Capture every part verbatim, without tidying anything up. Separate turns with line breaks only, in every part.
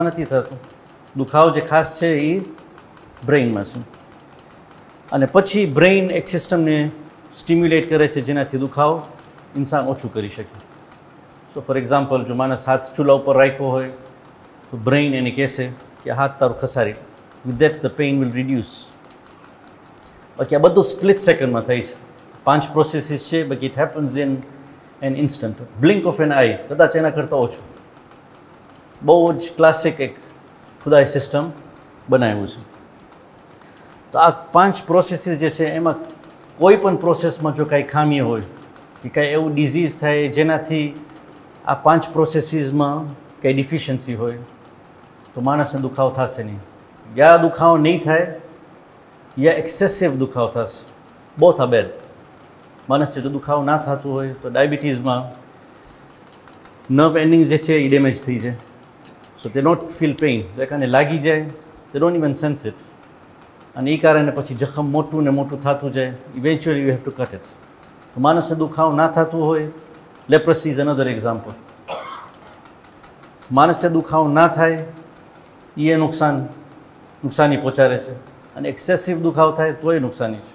નથી થતું. દુખાવો જે ખાસ છે એ બ્રેઇનમાં છે અને પછી બ્રેઇન એક સિસ્ટમને સ્ટિમ્યુલેટ કરે છે જેનાથી દુખાવો ઇન્સાન ઓછું કરી શકે. સો ફોર એક્ઝામ્પલ, જો માણસ હાથ ચૂલા ઉપર રાખ્યો હોય તો બ્રેઇન એને કહેશે કે હાથ તારું ખસારી, with that the pain will reduce. બાકી આ બધું સ્પ્લિટ સેકન્ડમાં થાય છે. પાંચ પ્રોસેસીસ છે, બાકી it happens in an instant, blink of N I, કદાચ એના કરતાં ઓછું. બહુ જ ક્લાસિક એક ખુદાએ સિસ્ટમ બનાવ્યું છે. તો આ પાંચ પ્રોસેસીસ જે છે એમાં કોઈ પણ પ્રોસેસમાં જો કાંઈ ખામી હોય કે કાંઈ એવું ડિઝીઝ થાય જેનાથી આ પાંચ પ્રોસેસીસમાં કંઈ ડિફિશિયન્સી હોય તો માણસને દુખાવો થશે નહીં. યા દુખાવો નહીં થાય યા એક્સેસિવ દુખાવો થશે. Both are bed. માણસને જો દુખાવો ના થતું હોય તો ડાયાબિટીસમાં નર્વ એન્ડિંગ જે છે એ ડેમેજ થઈ જાય. સો દે નોટ ફીલ પેઇન. એટલે લાગી જાય, દે ડોન્ટ ઇવન સેન્સ ઇટ. અને એ કારણે પછી જખમ મોટું ને મોટું થતું જાય. Eventually you have to cut it. તો માણસને દુખાવો ના થતું હોય, લેપ્રસી ઇઝ અનધર એક્ઝામ્પલ. માણસને દુખાવો ના થાય એ નુકસાન નુકસાની પહોંચાડે છે અને એક્સેસિવ દુખાવો થાય તો એ નુકસાની છે.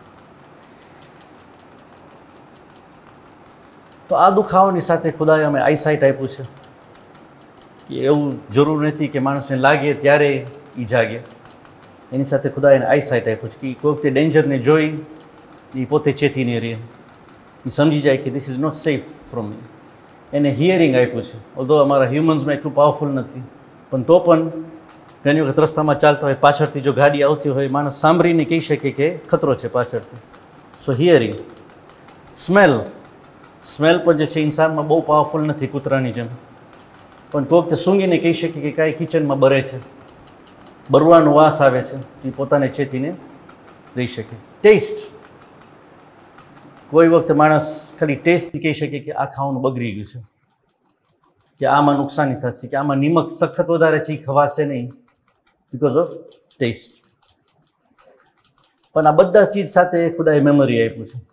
તો આ દુખાવાની સાથે ખુદાએ અમે આઈસાઇટ આપ્યું છે કે એવું જરૂર નથી કે માણસને લાગે ત્યારે એ જાગે. એની સાથે ખુદાએ એને આઈસાઇટ આપ્યું છે કે કોઈ વખતે ડેન્જરને જોઈ એ પોતે ચેતીને રહે, એ સમજી જાય કે this is not safe from મી. એને હિયરિંગ આપ્યું છે. ઓલ્ધો અમારા હ્યુમન્સમાં એટલું પાવરફુલ નથી, પણ તો પણ ઘણી વખત રસ્તામાં ચાલતા હોય, પાછળથી જો ગાડી આવતી હોય, માણસ સાંભળીને કહી શકે કે ખતરો છે પાછળથી. સો હિયરિંગ. સ્મેલ. સ્મેલ પણ જે છે ઇન્સાનમાં બહુ પાવરફુલ નથી કૂતરાની જેમ, પણ કોઈ વખતે સૂંઘીને કહી શકે કે કાંઈ કિચનમાં બરે છે, બરવાનો વાસ આવે છે, એ પોતાને ચેતીને રહી શકે. ટેસ્ટ. કોઈ વખતે માણસ ખાલી ટેસ્ટથી કહી શકે કે આ ખાવાનું બગડી ગયું છે, કે આમાં નુકસાની થશે, કે આમાં નિમક સખત વધારે છે એ ખવાશે નહીં, બિકોઝ ઓફ ટેસ્ટ. પણ આ બધા ચીજ સાથે ખુદાએ મેમરી આપ્યું છે.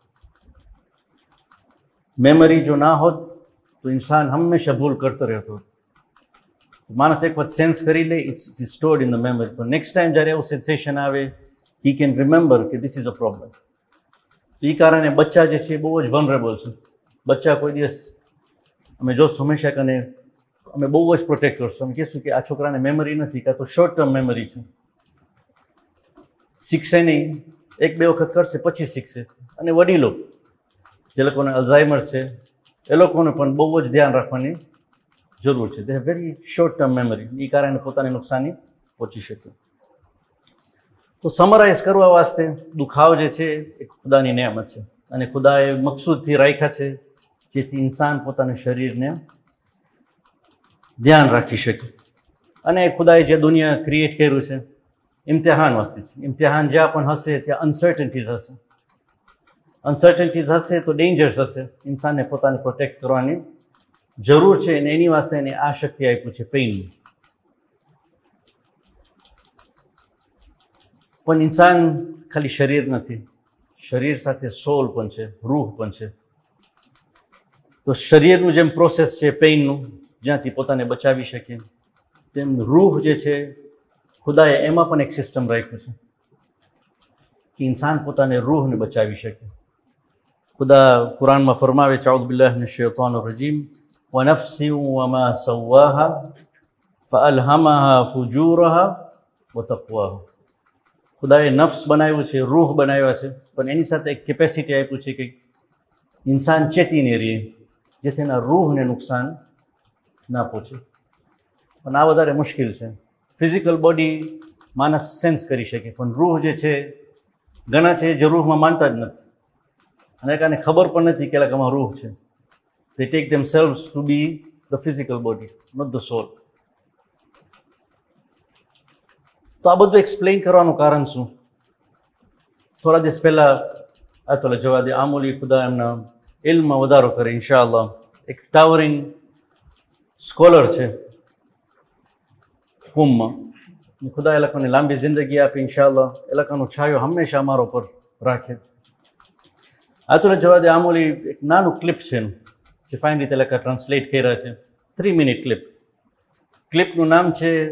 મેમરી જો ના હોત તો ઇન્સાન હંમેશા ભૂલ કરતો રહેતો હતો. માણસ એક વખત સેન્સ કરી લે, it's it is stored in the memory. તો નેક્સ્ટ ટાઈમ જ્યારે એવું સેન્સેશન આવે, હી કેન રિમેમ્બર કે ધીસ ઇઝ અ પ્રોબ્લેમ. એ કારણે બચ્ચા જે છે બહુ જ વનરેબલ છે. બચ્ચા કોઈ દિવસ અમે જોશું હંમેશા કે અમે બહુ જ પ્રોટેક્ટ કરશું. અમે કહીશું કે આ છોકરાને મેમરી નથી, કાં તો શોર્ટ ટર્મ મેમરી છે, શીખશે નહીં, એક બે વખત કરશે પછી શીખશે. અને વડીલો જે લોકોને અલ્ઝાઇમર છે એ લોકોને પણ બહુ જ ધ્યાન રાખવાની જરૂર છે. They have very short term memory. એ કારણે પોતાની નુકસાની પહોંચી શકે. તો સમરાઇઝ કરવા વાસ્તે દુખાવ જે છે એ ખુદાની નિયામત છે અને ખુદાએ મકસૂદથી રાખ્યા છે જેથી ઇન્સાન પોતાના શરીરને ધ્યાન રાખી શકે. અને ખુદાએ જે દુનિયા ક્રિએટ કર્યું છે ઇમ્તિહાન વાસ્તે છે. ઇમ્તિહાન જ્યાં પણ હશે ત્યાં અનસર્ટન્ટીઝ હશે. અનસર્ટન્ટીઝ હશે તો ડેન્જર્સ હશે. ઇન્સાનને પોતાને પ્રોટેક્ટ કરવાની જરૂર છે અને એની વાસ્તે એને આ શક્તિ આપ્યું છે પેઇનની. પણ ઇન્સાન ખાલી શરીર નથી, શરીર સાથે સોલ પણ છે, રૂહ પણ છે. તો શરીરનું જેમ પ્રોસેસ છે પેઇનનું, જ્યાંથી પોતાને બચાવી શકે, તેમ રૂહ જે છે ખુદાએ એમાં પણ એક સિસ્ટમ રાખ્યું છે કે ઇન્સાન પોતાને રૂહને બચાવી શકે. ખુદા કુરાનમાં ફરમાવે છે, અઉઝુ બિલ્લાહિ મિનશ શૈતાનિર રજીમ, વનફ્સિન વમા સવ્વાહા ફઅલ્હમહા ફુજૂરહા વતક્વાહા. ખુદાએ નફ્સ બનાવ્યું છે, રૂહ બનાવ્યા છે, પણ એની સાથે એક કેપેસિટી આપ્યું છે કે ઇન્સાન ચેતીને રહે જેથી એના રૂહને નુકસાન ના પહોંચે. પણ આ વધારે મુશ્કેલ છે. ફિઝિકલ બોડી માણસ સેન્સ કરી શકે, પણ રૂહ જે છે ઘણા છે જે રૂહમાં માનતા જ નથી અને કારણે ખબર પણ નથી કે આમાં રૂહ છે. they take themselves to be the physical body, not the soul. તો આ બધું એક્સપ્લેન કરવાનું કારણ શું? થોડા દિવસ પહેલાં આતોલા જવાદે આમોલી ખુદા એમના ઇલ્મમાં વધારો કરે ઇન્શાઅલ્લાહ. એક ટાવરિંગ સ્કોલર છે કુમમાં. ખુદા એ લોકોને લાંબી જિંદગી આપી ઇન્શાઅલ્લાહ. એ લોકોનો છાયો હંમેશા અમારા ઉપર રાખે. આતોલા જવાદે આમોલી એક નાનું ક્લિપ છે એનું જે ફાઇન રીતે લોકો ટ્રાન્સલેટ કર્યા છે. થ્રી મિનિટ ક્લિપ ક્લિપનું નામ છે